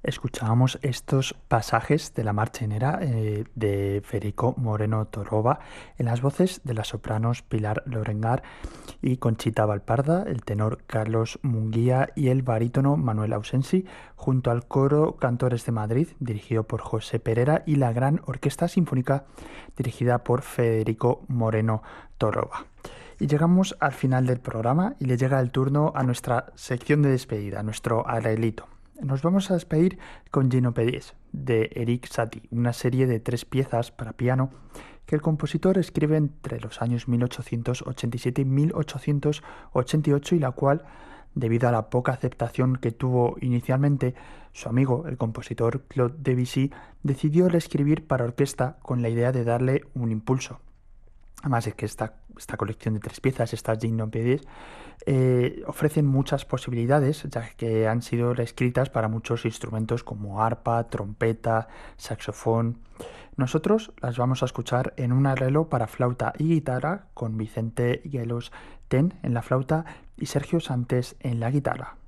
Escuchábamos estos pasajes de la marchenera de Federico Moreno Toroba en las voces de las sopranos Pilar Lorengar y Conchita Valparda, el tenor Carlos Munguía y el barítono Manuel Ausensi, junto al coro Cantores de Madrid, dirigido por José Perera, y la gran orquesta sinfónica dirigida por Federico Moreno Toroba. Y llegamos al final del programa y le llega el turno a nuestra sección de despedida, nuestro arreglito. Nos vamos a despedir con Ginopédies de Erik Satie, una serie de 3 piezas para piano que el compositor escribe entre los años 1887 y 1888 y la cual, debido a la poca aceptación que tuvo inicialmente, su amigo, el compositor Claude Debussy, decidió reescribir para orquesta con la idea de darle un impulso. Además es que esta colección de 3 piezas, estas Gymnopédies, ofrecen muchas posibilidades, ya que han sido reescritas para muchos instrumentos como arpa, trompeta, saxofón. Nosotros las vamos a escuchar en un arreglo para flauta y guitarra con Vicente Guelos Ten en la flauta y Sergio Santés en la guitarra.